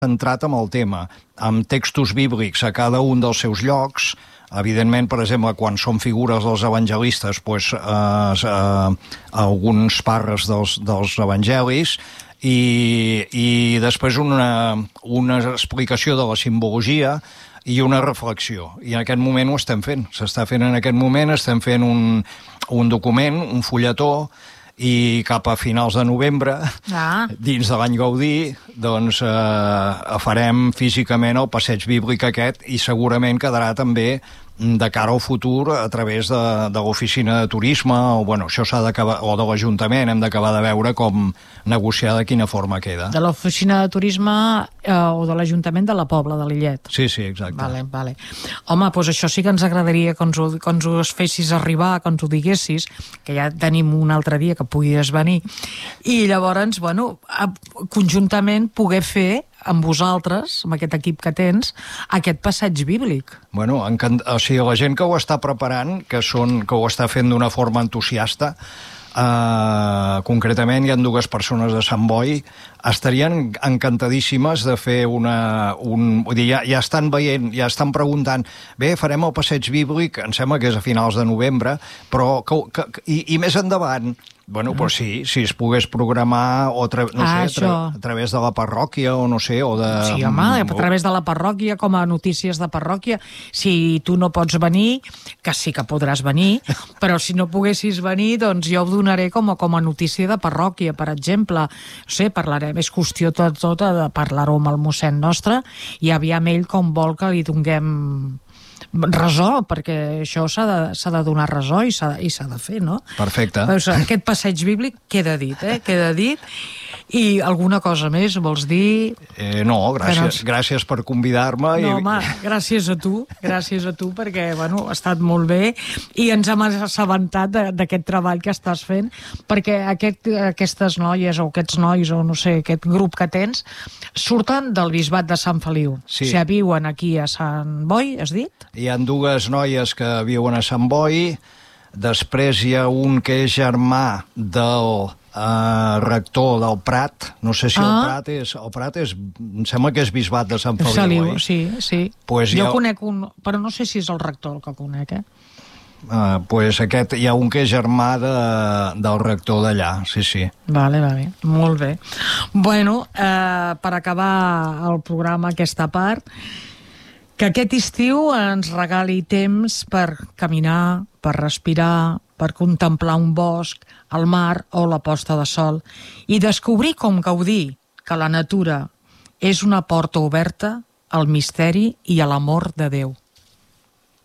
centrat en el tema, amb textos bíblics a cada un dels seus llocs. Evidentment, per exemple, quan són figures dels evangelistes, alguns parres dels evangelis, i després una explicació de la simbologia i una reflexió. I en aquest moment ho estem fent. S'està fent en aquest moment, estem fent un document, un fulletó, i cap a finals de novembre, dins de l'any Gaudí, doncs farem físicament el passeig bíblic aquest i segurament quedarà també de cara al futur a través de l'oficina de turisme això s'ha d'acabar, o de l'Ajuntament, hem d'acabar de veure com negociar de quina forma queda. De l'oficina de turisme o de l'Ajuntament de la Pobla de Lillet. Sí, exacte. Vale. Home, doncs això sí que ens agradaria que ens ho fessis arribar, que ens ho diguessis, que ja tenim un altre dia que puguis venir, i llavors, conjuntament poder fer amb vosaltres, amb aquest equip que tens, aquest passeig bíblic. La gent que ho està preparant, que ho està fent d'una forma entusiasta, concretament hi ha 2 persones de Sant Boi, estarien encantadíssimes de fer ja estan veient, ja estan preguntant, bé, farem el passeig bíblic, em sembla que és a finals de novembre, però i més endavant, doncs sí, si es pogués programar a través de la parròquia o no sé, o de... Sí, home, a través de la parròquia, com a notícies de parròquia. Si tu no pots venir, que sí que podràs venir, però si no poguessis venir, doncs jo ho donaré com a notícia de parròquia, per exemple. No sé, parlarem, és qüestió tota de parlar-ho amb el mossèn nostre i aviam ell com vol que li donem ressò, perquè això s'ha de donar ressò i s'ha de fer, no? Perfecte. Aquest passeig bíblic queda dit, queda dit. I alguna cosa més vols dir? No, gràcies per convidar-me. No, home, gràcies a tu, perquè, ha estat molt bé i ens hem assabentat d'aquest treball que estàs fent, perquè aquestes noies o aquests nois o no sé, aquest grup que tens, surten del bisbat de Sant Feliu. Sí. O sigui, viuen aquí a Sant Boi, has dit? Hi ha 2 noies que viuen a Sant Boi, després hi ha un que és germà del rector del Prat, no sé si el Prat és, em sembla que és bisbat de Sant Feliu, oi? Sí. Jo conec un, però no sé si és el rector el que conec, aquest, hi ha un que és germà del rector d'allà, sí. Vale, molt bé. Per acabar el programa, aquesta part, que aquest estiu ens regali temps per caminar, per respirar, per contemplar un bosc, el mar o la posta de sol i descobrir com gaudir que la natura és una porta oberta al misteri i a l'amor de Déu.